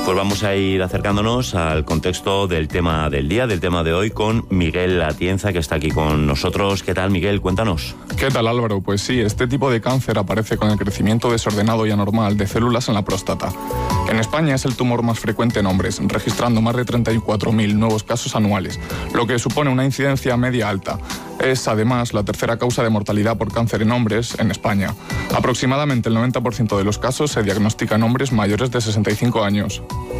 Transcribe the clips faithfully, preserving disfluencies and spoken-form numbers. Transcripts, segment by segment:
Pues vamos a ir acercándonos al contexto del tema del día, del tema de hoy, con Miguel Atienza, que está aquí con nosotros. ¿Qué tal, Miguel? Cuéntanos. ¿Qué tal, Álvaro? Pues sí, este tipo de cáncer aparece con el crecimiento desordenado y anormal de células en la próstata. En España es el tumor más frecuente en hombres, registrando más de treinta y cuatro mil nuevos casos anuales, lo que supone una incidencia media alta. Es, además, la tercera causa de mortalidad por cáncer en hombres en España. Aproximadamente el noventa por ciento de los casos se diagnostican en hombres mayores de sesenta y cinco años.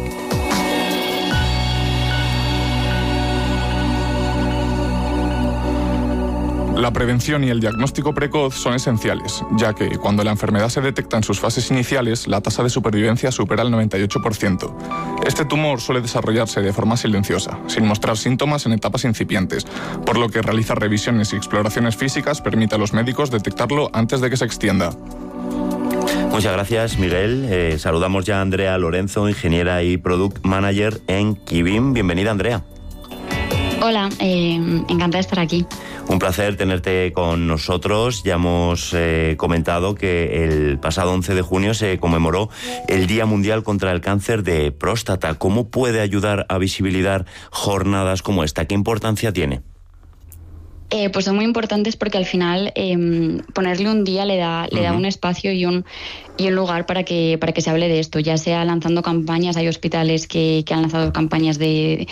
La prevención y el diagnóstico precoz son esenciales, ya que cuando la enfermedad se detecta en sus fases iniciales, la tasa de supervivencia supera el noventa y ocho por ciento. Este tumor suele desarrollarse de forma silenciosa, sin mostrar síntomas en etapas incipientes, por lo que realizar revisiones y exploraciones físicas permite a los médicos detectarlo antes de que se extienda. Muchas gracias, Miguel. Eh, saludamos ya a Andrea Lorenzo, ingeniera y Product Manager en Kibim. Bienvenida, Andrea. Hola, eh, encantada de estar aquí. Un placer tenerte con nosotros. Ya hemos eh, comentado que el pasado once de junio se conmemoró el Día Mundial contra el Cáncer de Próstata. ¿Cómo puede ayudar a visibilizar jornadas como esta? ¿Qué importancia tiene? Eh, pues son muy importantes porque al final eh, ponerle un día le da, le uh-huh. da un espacio y un, y un lugar para que, para que se hable de esto, ya sea lanzando campañas. Hay hospitales que, que han lanzado campañas de...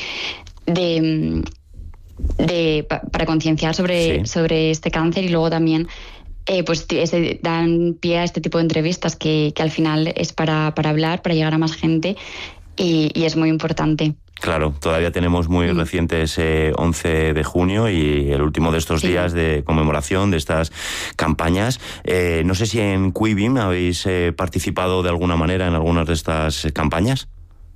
de de para concienciar sobre, sí. sobre este cáncer, y luego también eh, pues ese, dan pie a este tipo de entrevistas que, que al final es para, para hablar, para llegar a más gente, y, y es muy importante. Claro, todavía tenemos muy mm. reciente ese once de junio y el último de estos sí. días de conmemoración de estas campañas. Eh, no sé si en Kibim habéis eh, participado de alguna manera en algunas de estas campañas.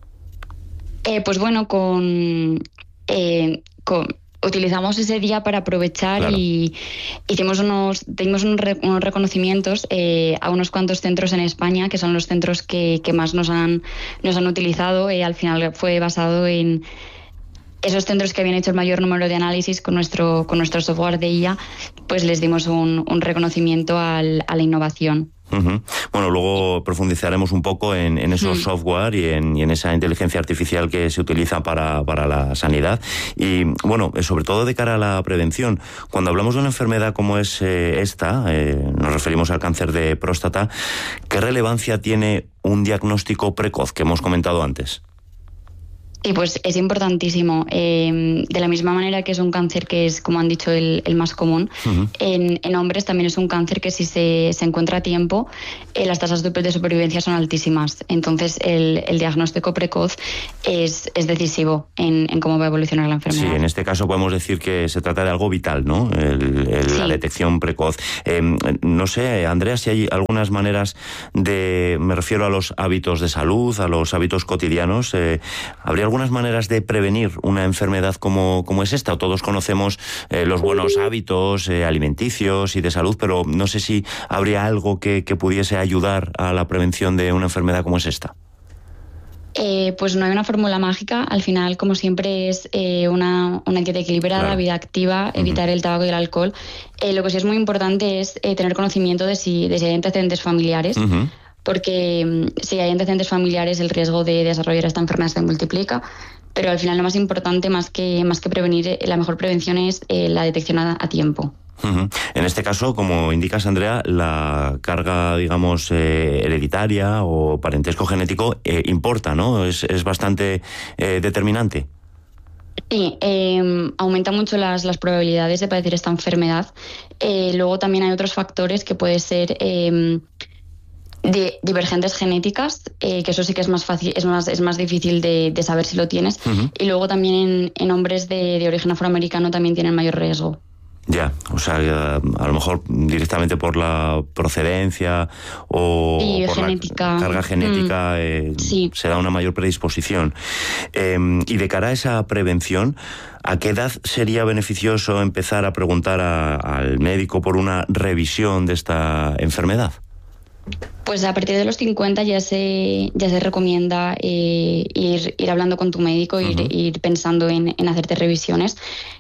Eh, pues bueno, con... Eh, con utilizamos ese día para aprovechar, claro. y hicimos unos, dimos unos, re, unos reconocimientos eh, a unos cuantos centros en España, que son los centros que, que más nos han, nos han utilizado. Eh, al final fue basado en esos centros que habían hecho el mayor número de análisis con nuestro, con nuestro software de I A, pues les dimos un, un reconocimiento al, a la innovación. Uh-huh. Bueno, luego profundizaremos un poco en, en esos uh-huh. software y en, y en esa inteligencia artificial que se utiliza para, para la sanidad. Y bueno, sobre todo de cara a la prevención. Cuando hablamos de una enfermedad como es eh, esta, eh, nos referimos al cáncer de próstata, ¿qué relevancia tiene un diagnóstico precoz que hemos comentado antes? Sí, pues es importantísimo. Eh, de la misma manera que es un cáncer que es, como han dicho, el, el más común, uh-huh. en, en hombres también es un cáncer que si se, se encuentra a tiempo, eh, las tasas de, de supervivencia son altísimas. Entonces el, el diagnóstico precoz es, es decisivo en, en cómo va a evolucionar la enfermedad. Sí, en este caso podemos decir que se trata de algo vital, ¿no? El, el, sí. La detección precoz. Eh, no sé, Andrea, si hay algunas maneras de, me refiero a los hábitos de salud, a los hábitos cotidianos, eh, ¿habría algunas maneras de prevenir una enfermedad como, como es esta? Todos conocemos eh, los buenos hábitos eh, alimenticios y de salud, pero no sé si habría algo que, que pudiese ayudar a la prevención de una enfermedad como es esta. Eh, pues no hay una fórmula mágica. Al final, como siempre, es eh, una, una dieta equilibrada, claro. vida activa, evitar uh-huh. el tabaco y el alcohol. Eh, lo que sí es muy importante es eh, tener conocimiento de si, de si hay antecedentes familiares. Uh-huh. Porque si hay antecedentes familiares, el riesgo de desarrollar esta enfermedad se multiplica. Pero al final lo más importante, más que, más que prevenir, la mejor prevención es eh, la detección a, a tiempo. Uh-huh. En este caso, como indicas, Andrea, la carga, digamos, eh, hereditaria o parentesco genético eh, importa, ¿no? Es, es bastante eh, determinante. Sí, eh, aumenta mucho las, las probabilidades de padecer esta enfermedad. Eh, luego también hay otros factores que puede ser... Eh, de divergentes genéticas, eh, que eso sí que es más fácil, es más, es más difícil de, de saber si lo tienes. Uh-huh. Y luego también en, en hombres de, de origen afroamericano también tienen mayor riesgo. Ya, o sea, a lo mejor directamente por la procedencia o sí, por genética. la carga genética mm, eh, sí. se da una mayor predisposición. Eh, y de cara a esa prevención, ¿a qué edad sería beneficioso empezar a preguntar a, al médico por una revisión de esta enfermedad? Pues a partir de los cincuenta ya se ya se recomienda eh, ir, ir hablando con tu médico, uh-huh. ir, ir pensando en, en hacerte revisiones.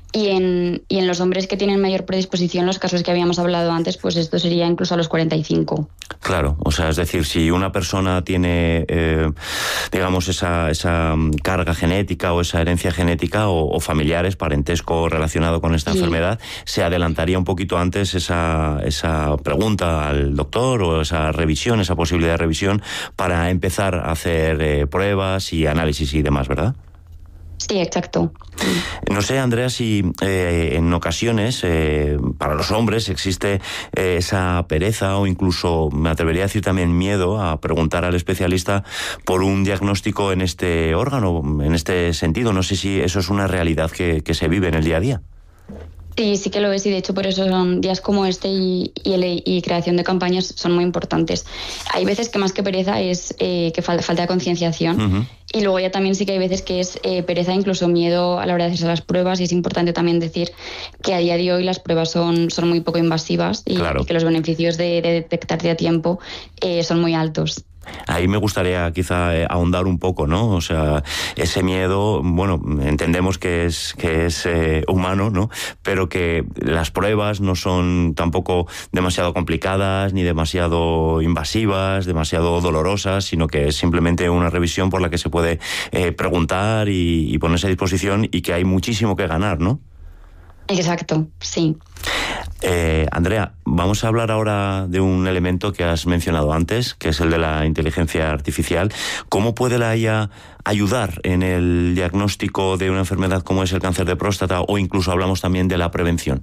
Y en, y en los hombres que tienen mayor predisposición, los casos que habíamos hablado antes, pues esto sería incluso a los cuarenta y cinco. Claro, o sea, es decir, si una persona tiene, eh, digamos, esa, esa carga genética o esa herencia genética o, o familiares, parentesco relacionado con esta sí. enfermedad, se adelantaría un poquito antes esa, esa pregunta al doctor o esa revisión, esa posibilidad de revisión para empezar a hacer eh, pruebas y análisis y demás, ¿verdad? Sí, exacto. No sé, Andrea, si eh, en ocasiones eh, para los hombres existe eh, esa pereza o incluso, me atrevería a decir también, miedo a preguntar al especialista por un diagnóstico en este órgano, en este sentido. No sé si eso es una realidad que, que se vive en el día a día. Sí, sí que lo es, y de hecho por eso son días como este y, y, el, y creación de campañas son muy importantes. Hay veces que más que pereza es eh, que fal, falta de concienciación, uh-huh. y luego ya también sí que hay veces que es eh, pereza, incluso miedo a la hora de hacerse las pruebas, y es importante también decir que a día de hoy las pruebas son, son muy poco invasivas y, claro. y que los beneficios de, de detectarte a tiempo eh, son muy altos. Ahí me gustaría quizá eh, ahondar un poco, ¿no? O sea, ese miedo, bueno, entendemos que es que es eh, humano, ¿no? Pero que las pruebas no son tampoco demasiado complicadas ni demasiado invasivas, demasiado dolorosas, sino que es simplemente una revisión por la que se puede eh, preguntar y, y ponerse a disposición, y que hay muchísimo que ganar, ¿no? Exacto, sí. Eh, Andrea, vamos a hablar ahora de un elemento que has mencionado antes, que es el de la inteligencia artificial. ¿Cómo puede la I A ayudar en el diagnóstico de una enfermedad como es el cáncer de próstata, o incluso hablamos también de la prevención?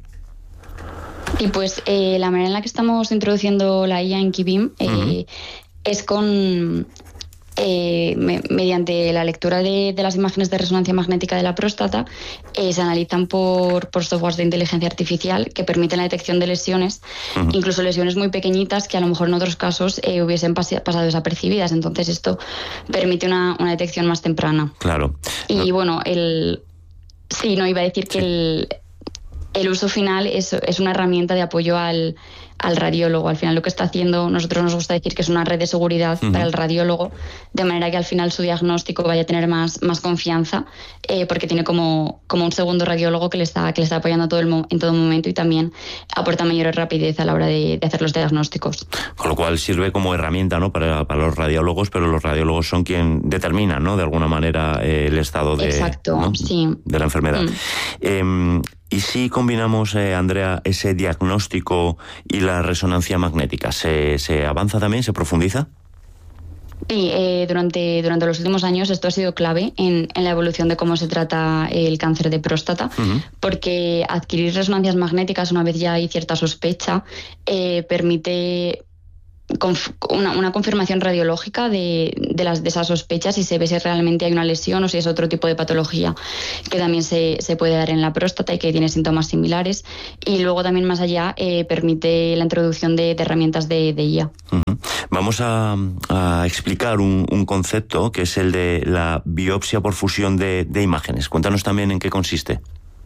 Y pues eh, la manera en la que estamos introduciendo la I A en Kibim eh, uh-huh. es con... Eh, me, mediante la lectura de, de las imágenes de resonancia magnética de la próstata, eh, se analizan por, por softwares de inteligencia artificial que permiten la detección de lesiones, uh-huh. incluso lesiones muy pequeñitas que a lo mejor en otros casos eh, hubiesen pas- pasado desapercibidas. Entonces esto permite una, una detección más temprana. Claro. Y no. bueno, el sí, no iba a decir que sí. el, el uso final es, es una herramienta de apoyo al al radiólogo. Al final lo que está haciendo, nosotros nos gusta decir que es una red de seguridad uh-huh. para el radiólogo, de manera que al final su diagnóstico vaya a tener más, más confianza, eh, porque tiene como, como un segundo radiólogo que le está, que le está apoyando todo el mo- en todo momento, y también aporta mayor rapidez a la hora de, de hacer los diagnósticos. Con lo cual sirve como herramienta, ¿no?, para, para los radiólogos, pero los radiólogos son quien determinan, ¿no?, de alguna manera eh, el estado de, Exacto, ¿no?, sí. de la enfermedad. Mm. Eh, ¿Y si combinamos, eh, Andrea, ese diagnóstico y la resonancia magnética? ¿Se, se avanza también, se profundiza? Sí, eh, durante, durante los últimos años esto ha sido clave en, en la evolución de cómo se trata el cáncer de próstata, uh-huh. porque adquirir resonancias magnéticas una vez ya hay cierta sospecha eh, permite... Una, una confirmación radiológica de, de, las, de esas sospechas, y se ve si realmente hay una lesión o si es otro tipo de patología que también se, se puede dar en la próstata y que tiene síntomas similares. Y luego también más allá eh, permite la introducción de, de herramientas de, de I A. Uh-huh. Vamos a, a explicar un, un concepto que es el de la biopsia por fusión de, de imágenes. Cuéntanos también en qué consiste.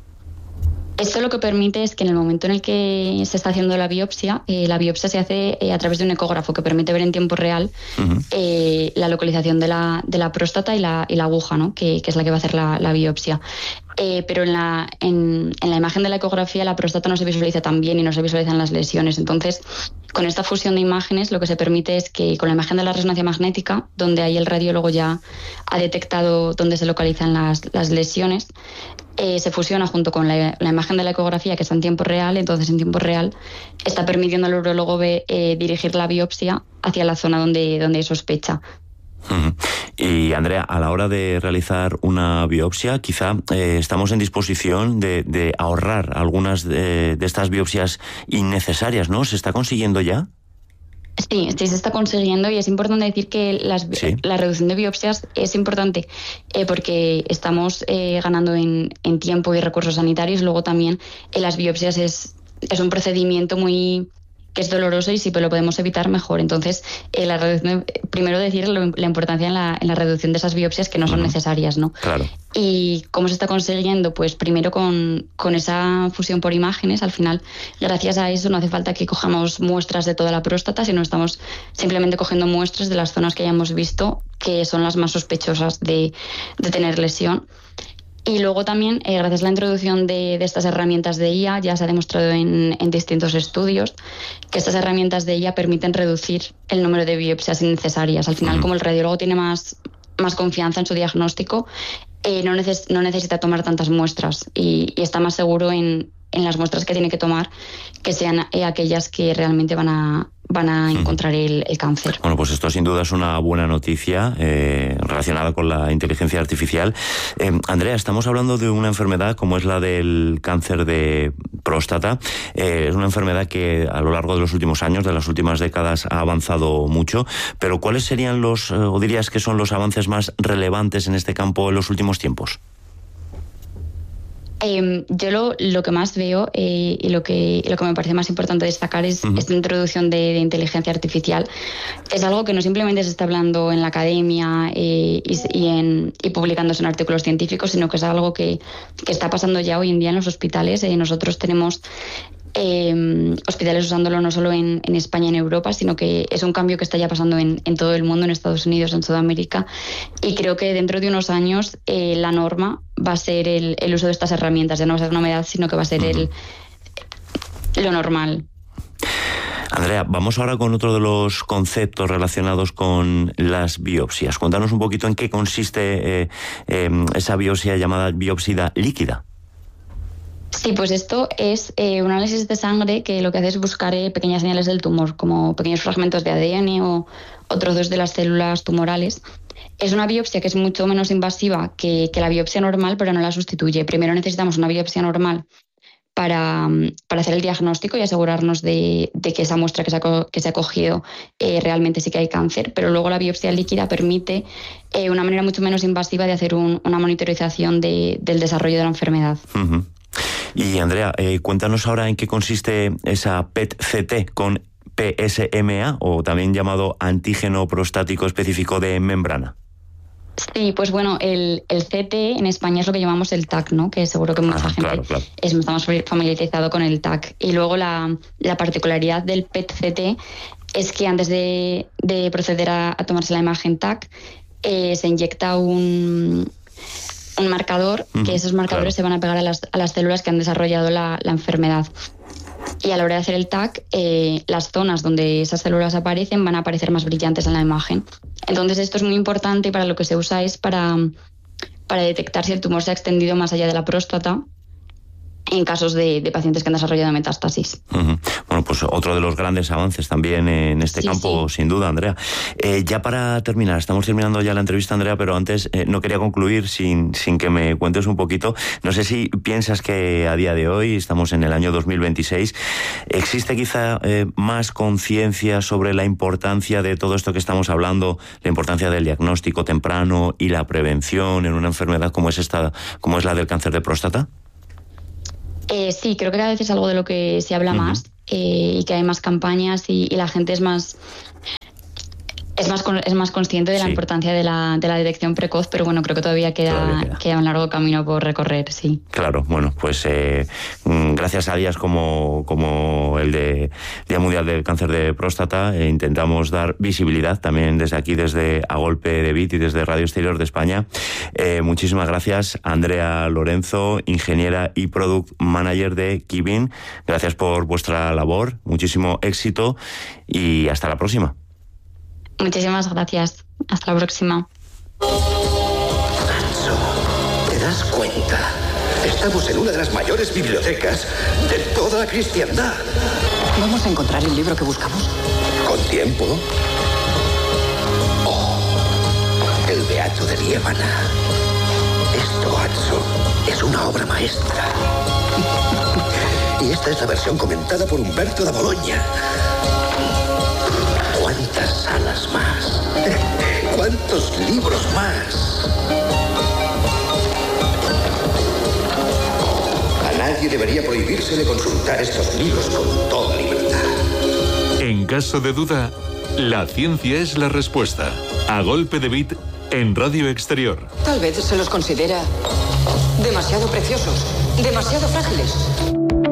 Esto lo que permite es que en el momento en el que se está haciendo la biopsia, eh, la biopsia se hace eh, a través de un ecógrafo que permite ver en tiempo real uh-huh. eh, la localización de la, de la próstata y la, y la aguja, ¿no?, que, que es la que va a hacer la, la biopsia. Eh, pero en la, en, en la imagen de la ecografía la próstata no se visualiza tan bien y no se visualizan las lesiones. Entonces, con esta fusión de imágenes lo que se permite es que con la imagen de la resonancia magnética, donde ahí el radiólogo ya ha detectado dónde se localizan las, las lesiones, eh, se fusiona junto con la, la imagen de la ecografía, que está en tiempo real. Entonces, en tiempo real está permitiendo al urologo ve, eh, dirigir la biopsia hacia la zona donde, donde hay sospecha. Uh-huh. Y Andrea, a la hora de realizar una biopsia, quizá eh, estamos en disposición de, de ahorrar algunas de, de estas biopsias innecesarias, ¿no? ¿Se está consiguiendo ya? Sí, sí se está consiguiendo, y es importante decir que las, sí. la reducción de biopsias es importante eh, porque estamos eh, ganando en, en tiempo y recursos sanitarios. Luego también eh, las biopsias es, es un procedimiento muy... que es doloroso, y si lo podemos evitar, mejor. Entonces, eh, la reducción, primero decir lo, la importancia en la, en la reducción de esas biopsias que no son uh-huh. necesarias, ¿no? Claro. ¿Y cómo se está consiguiendo? Pues primero con, con esa fusión por imágenes. Al final, gracias a eso no hace falta que cojamos muestras de toda la próstata, sino estamos simplemente cogiendo muestras de las zonas que hayamos visto que son las más sospechosas de, de tener lesión. Y luego también, eh, gracias a la introducción de, de estas herramientas de I A, ya se ha demostrado en, en distintos estudios que estas herramientas de I A permiten reducir el número de biopsias innecesarias. Al final, como el radiólogo tiene más, más confianza en su diagnóstico, eh, no, neces- no necesita tomar tantas muestras y, y está más seguro en, en las muestras que tiene que tomar, que sean eh, aquellas que realmente van a... van a encontrar el, el cáncer. Bueno, pues esto sin duda es una buena noticia eh, relacionada con la inteligencia artificial. Eh, Andrea, estamos hablando de una enfermedad como es la del cáncer de próstata. Eh, es una enfermedad que a lo largo de los últimos años, de las últimas décadas, ha avanzado mucho. Pero ¿cuáles serían los, eh, o dirías que son los avances más relevantes en este campo en los últimos tiempos? Eh, yo lo, lo que más veo eh, y lo que, lo que me parece más importante destacar es uh-huh. esta introducción de, de inteligencia artificial. Es algo que no simplemente se está hablando en la academia eh, y, y, en, y publicándose en artículos científicos, sino que es algo que, que está pasando ya hoy en día en los hospitales. Eh, nosotros tenemos eh, hospitales usándolo no solo en, en España y en Europa, sino que es un cambio que está ya pasando en, en todo el mundo, en Estados Unidos, en Sudamérica. Y creo que dentro de unos años eh, la norma va a ser el, el uso de estas herramientas. Ya no va a ser novedad, sino que va a ser el, lo normal. Andrea, vamos ahora con otro de los conceptos relacionados con las biopsias. Cuéntanos un poquito en qué consiste eh, eh, esa biopsia llamada biopsia líquida. Sí, pues esto es eh, un análisis de sangre que lo que hace es buscar eh, pequeñas señales del tumor, como pequeños fragmentos de A D N o, o trozos de las células tumorales. Es una biopsia que es mucho menos invasiva que, que la biopsia normal, pero no la sustituye. Primero necesitamos una biopsia normal para, para hacer el diagnóstico y asegurarnos de, de que esa muestra que se ha, que se ha cogido eh, realmente sí que hay cáncer, pero luego la biopsia líquida permite eh, una manera mucho menos invasiva de hacer un, una monitorización de, del desarrollo de la enfermedad. Uh-huh. Y Andrea, eh, cuéntanos ahora en qué consiste esa P E T C T con P S M A, o también llamado antígeno prostático específico de membrana. Sí, pues bueno, el, el C T en España es lo que llamamos el T A C, ¿no? Que seguro que mucha ah, gente claro, claro. Es, estamos familiarizado con el T A C. Y luego la, la particularidad del P E T C T es que antes de, de proceder a, a tomarse la imagen T A C, eh, se inyecta un... un marcador, uh-huh, que esos marcadores claro. se van a pegar a las, a las células que han desarrollado la, la enfermedad. Y a la hora de hacer el T A C, eh, las zonas donde esas células aparecen van a aparecer más brillantes en la imagen. Entonces esto es muy importante y para lo que se usa es para, para detectar si el tumor se ha extendido más allá de la próstata en casos de, de pacientes que han desarrollado metástasis. Uh-huh. Bueno, pues otro de los grandes avances también en este sí, campo, sí. sin duda, Andrea. Eh, ya para terminar, estamos terminando ya la entrevista, Andrea, pero antes eh, no quería concluir sin, sin que me cuentes un poquito. No sé si piensas que a día de hoy, estamos en el año dos mil veintiséis, existe quizá eh, más conciencia sobre la importancia de todo esto que estamos hablando, la importancia del diagnóstico temprano y la prevención en una enfermedad como es esta, como es la del cáncer de próstata. Eh, sí, creo que cada vez es algo de lo que se habla uh-huh. más eh, y que hay más campañas y, y la gente es más es más es más consciente de la sí. importancia de la, de la detección precoz, pero bueno, creo que todavía queda, todavía queda. queda un largo camino por recorrer, sí. Claro, bueno, pues eh, gracias a días como, como el de Día Mundial del Cáncer de Próstata eh, intentamos dar visibilidad también desde aquí, desde A Golpe de Bit y desde Radio Exterior de España. Eh, muchísimas gracias, Andrea Lorenzo, ingeniera y Product Manager de Kibin. Gracias por vuestra labor, muchísimo éxito y hasta la próxima. Muchísimas gracias. Hasta la próxima. Anso, ¿te das cuenta? Estamos en una de las mayores bibliotecas de toda la cristiandad. ¿Vamos a encontrar el libro que buscamos? ¿Con tiempo? Oh, el Beato de Liébana. Esto, Anso, es una obra maestra. Y esta es la versión comentada por Humberto da Bologna. ¿Cuántas salas más? ¿Cuántos libros más? A nadie debería prohibírsele consultar estos libros con toda libertad. En caso de duda, la ciencia es la respuesta. A Golpe de Bit en Radio Exterior. Tal vez se los considera demasiado preciosos, demasiado frágiles.